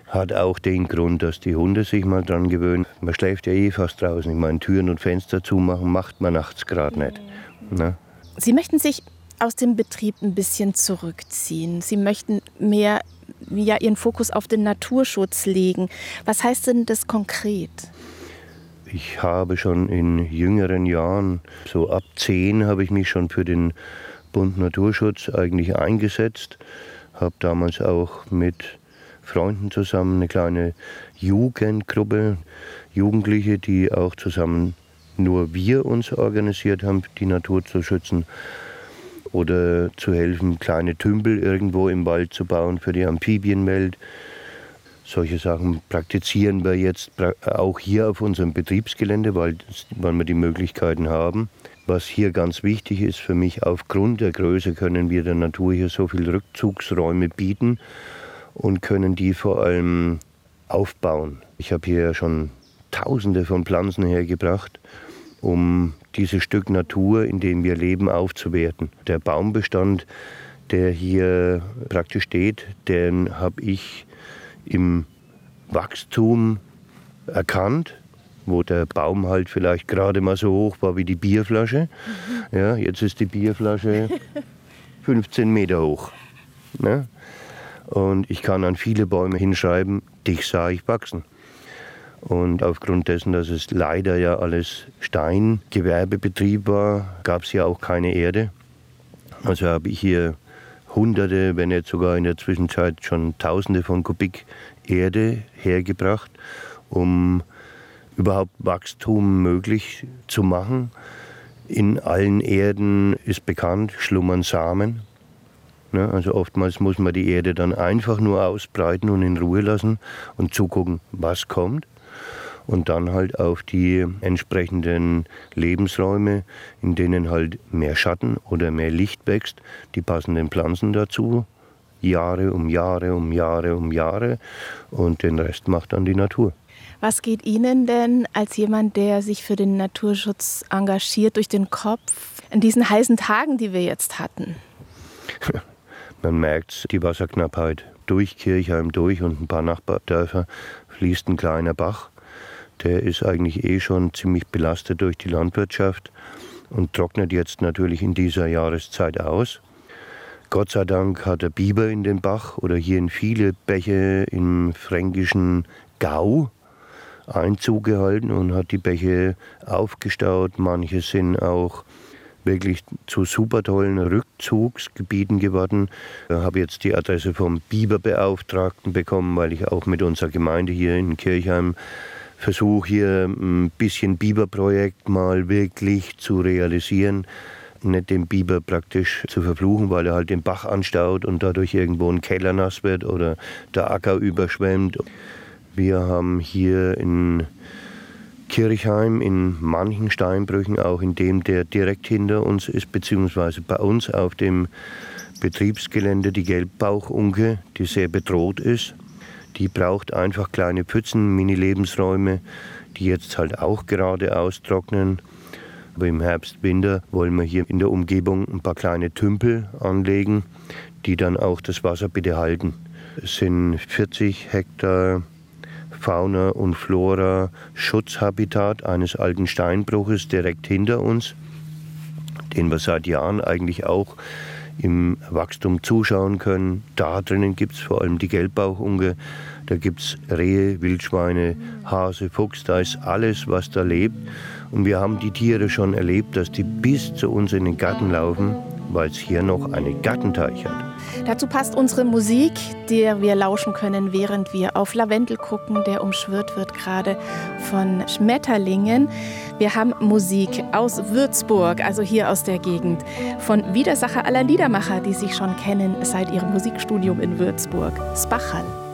Hat auch den Grund, dass die Hunde sich mal dran gewöhnen. Man schläft ja fast draußen. Ich meine, Türen und Fenster zumachen macht man nachts gerade nicht. Ne? Sie möchten sich aus dem Betrieb ein bisschen zurückziehen. Sie möchten mehr Ihren Fokus auf den Naturschutz legen. Was heißt denn das konkret? Ich habe schon in jüngeren Jahren, so ab 10, habe ich mich schon für den Bund Naturschutz eigentlich eingesetzt. Habe damals auch mit Freunden zusammen eine kleine Jugendgruppe, Jugendliche, die auch zusammen nur wir uns organisiert haben, die Natur zu schützen oder zu helfen, kleine Tümpel irgendwo im Wald zu bauen für die Amphibienwelt. Solche Sachen praktizieren wir jetzt auch hier auf unserem Betriebsgelände, weil wir die Möglichkeiten haben. Was hier ganz wichtig ist für mich, aufgrund der Größe können wir der Natur hier so viele Rückzugsräume bieten und können die vor allem aufbauen. Ich habe hier schon Tausende von Pflanzen hergebracht, um dieses Stück Natur, in dem wir leben, aufzuwerten. Der Baumbestand, der hier praktisch steht, den habe ich im Wachstum erkannt, wo der Baum halt vielleicht gerade mal so hoch war wie die Bierflasche. Ja, jetzt ist die Bierflasche 15 Meter hoch. Ne? Und ich kann an viele Bäume hinschreiben, dich sah ich wachsen. Und aufgrund dessen, dass es leider ja alles Steingewerbebetrieb war, gab es ja auch keine Erde. Also habe ich hier Hunderte, wenn nicht sogar in der Zwischenzeit schon Tausende von Kubik Erde hergebracht, um überhaupt Wachstum möglich zu machen. In allen Erden ist bekannt, schlummern Samen. Also oftmals muss man die Erde dann einfach nur ausbreiten und in Ruhe lassen und zugucken, was kommt. Und dann halt auf die entsprechenden Lebensräume, in denen halt mehr Schatten oder mehr Licht wächst, die passenden Pflanzen dazu, Jahre um Jahre um Jahre um Jahre, und den Rest macht dann die Natur. Was geht Ihnen denn als jemand, der sich für den Naturschutz engagiert, durch den Kopf in diesen heißen Tagen, die wir jetzt hatten? Man merkt die Wasserknappheit. Durch Kirchheim durch und ein paar Nachbardörfer fließt ein kleiner Bach. Der ist eigentlich schon ziemlich belastet durch die Landwirtschaft und trocknet jetzt natürlich in dieser Jahreszeit aus. Gott sei Dank hat der Biber in den Bach oder hier in viele Bäche im fränkischen Gau Einzug gehalten und hat die Bäche aufgestaut. Manche sind auch wirklich zu super tollen Rückzugsgebieten geworden. Ich habe jetzt die Adresse vom Biberbeauftragten bekommen, weil ich auch mit unserer Gemeinde hier in Kirchheim versuche, hier ein bisschen Biberprojekt mal wirklich zu realisieren. Nicht den Biber praktisch zu verfluchen, weil er halt den Bach anstaut und dadurch irgendwo ein Keller nass wird oder der Acker überschwemmt. Wir haben hier in Kirchheim in manchen Steinbrüchen, auch in dem, der direkt hinter uns ist, beziehungsweise bei uns auf dem Betriebsgelände, die Gelbbauchunke, die sehr bedroht ist. Die braucht einfach kleine Pfützen, Mini-Lebensräume, die jetzt halt auch gerade austrocknen. Aber im Herbst, Winter wollen wir hier in der Umgebung ein paar kleine Tümpel anlegen, die dann auch das Wasser bitte halten. Es sind 40 Hektar Fauna und Flora Schutzhabitat eines alten Steinbruches direkt hinter uns, den wir seit Jahren eigentlich auch im Wachstum zuschauen können. Da drinnen gibt es vor allem die Gelbbauchunke, da gibt es Rehe, Wildschweine, Hase, Fuchs, da ist alles, was da lebt. Und wir haben die Tiere schon erlebt, dass die bis zu uns in den Garten laufen, weil es hier noch einen Gartenteich hat. Dazu passt unsere Musik, der wir lauschen können, während wir auf Lavendel gucken, der umschwirrt wird gerade von Schmetterlingen. Wir haben Musik aus Würzburg, also hier aus der Gegend, von Widersacher aller Liedermacher, die sich schon kennen seit ihrem Musikstudium in Würzburg, Spachall.